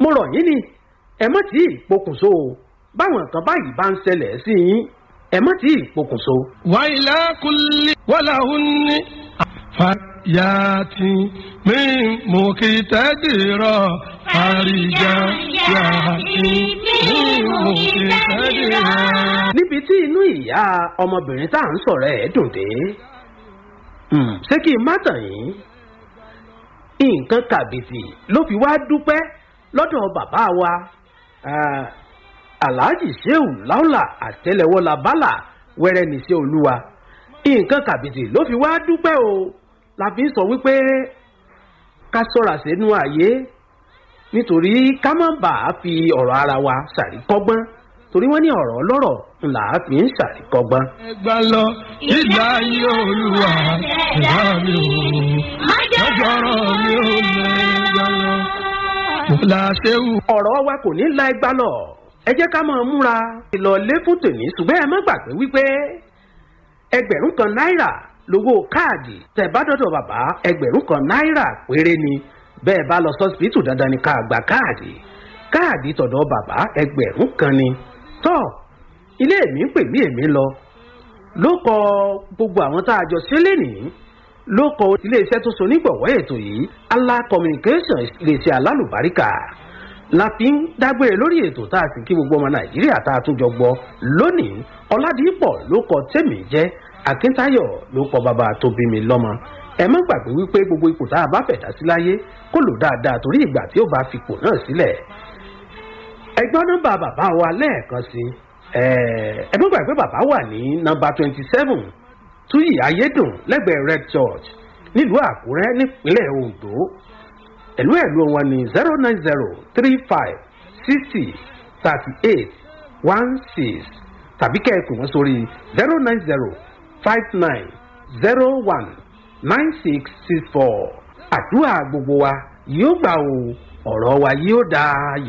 mo rọ̀ yín ni ẹ má tí ì pokùnso o báwọn kan báyìí bá ń ṣẹlẹ̀ sí yín ẹ má tí ì pokùnso. wa ila kulli walahunni fayati min mukitadira àríjà yàtì min mukitadira. níbi tí inú ìyá ọmọbìnrin tá à ń sọ̀rọ̀ ẹ̀ dùn dé ṣé kí n má tàn yín nǹkan kàbìtì ló fi wá dúpẹ́ lọ́dọ̀ bàbá wa Alhaji Shehu Laola Àtẹ́lẹwọ́ Labala wẹ́rẹ́ níṣẹ́ olúwa nǹkan kàbìtì ló fi wá dúpẹ́ o la fi ń sọ wípé ká ṣọ́ra sínú ayé nítorí ká má bàa fi ọ̀rọ̀ ara wa ṣàríkọ́gbọ́n torí wọ́n ní ọ̀rọ̀ ọlọ́rọ̀ ńlá fi ń ṣàríkọ́gbọ́n. ẹgbà lọ ìlà ayé olúwa ìlà mi ò lọ́jọ́rọ̀ mi ò lẹ́gbà lọ. Mọ́lá Ṣéhù. ọ̀rọ̀ wa kò ní la ẹgbà lọ ẹ jẹ́ ká máa múra ìlọlé fún tòní ṣùgbọ́n ẹ má gbàgbé wípé 1,000 náírà lówó káàdì tẹ́ bá dọ́dọ̀ bàbá 1,000 náírà péré ni bẹ́ẹ̀ bá lọ sọ́sibítù dandan ni ká gba káàdì tọ̀dọ̀ bàbá 1,000 ni tọ́ ilé mi ń pè mí èmi lọ ló kọ gbogbo àwọn tá a jọ ṣe lénìí ló kọ iléeṣẹ́ tó so nígbọ̀wọ́ ètò yìí Allah Communications iléeṣẹ́ alálùbáríkà la fi ń dágbére lórí ètò tá a sì kí gbogbo ọmọ Nàìjíríà tá a tún jọ gbọ́ lónìí Ọládìpọ̀ ló kọ tèmi jẹ́ Akíntayọ̀ ló kọ bàbá tó bí mi lọ́mọ ẹ má gbàgbé wípé gbogbo ipò tá a bá fẹ̀dá sí láyé kó lò dáadáa torí ìgbà tí ó bá fipò náà sílẹ̀ ẹ gbọ́ nọ́mbà bàbá wa lẹ́ẹ̀kan sí ẹ má gbàgbé bàbá wà ní nọ́mbà 27 Túyì Ayédùn lẹ́gbẹ̀ẹ́ Red Church nílùú Àkúrẹ́ nípínlẹ̀ Oǹdó ẹ̀lú wọn ní 09035603816 tàbí kẹ́ẹ̀kùn wọn sórí 09059019664 àdúrà gbogbo wa yóò gbà o ọ̀rọ̀ wa yóò dáa.